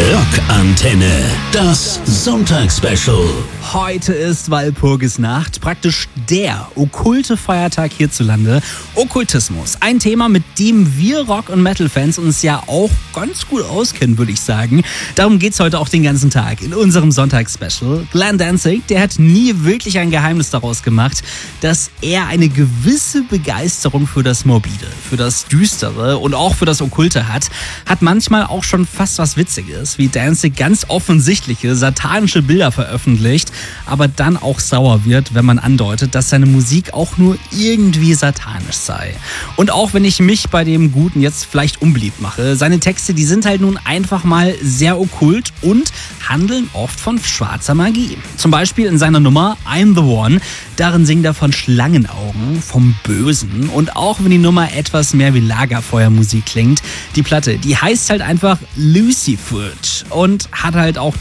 Rockantenne, das Sonntagsspecial. Heute ist Walpurgisnacht, praktisch der okkulte Feiertag hierzulande. Okkultismus, ein Thema, mit dem wir Rock- und Metal-Fans uns ja auch ganz gut auskennen, würde ich sagen. Darum geht's heute auch den ganzen Tag in unserem Sonntagsspecial. Glenn Danzig, der hat nie wirklich ein Geheimnis daraus gemacht, dass er eine gewisse Begeisterung für das Morbide, für das Düstere und auch für das Okkulte hat manchmal auch schon fast was Witziges, wie Danzig ganz offensichtliche satanische Bilder veröffentlicht, aber dann auch sauer wird, wenn man andeutet, dass seine Musik auch nur irgendwie satanisch sei. Und auch wenn ich mich bei dem Guten jetzt vielleicht unbeliebt mache, seine Texte, die sind halt nun einfach mal sehr okkult und handeln oft von schwarzer Magie. Zum Beispiel in seiner Nummer I'm the One, darin singt er von Schlangenaugen, vom Bösen, und auch wenn die Nummer etwas mehr wie Lagerfeuermusik klingt, die Platte, die heißt halt einfach Lucifer und hat halt auch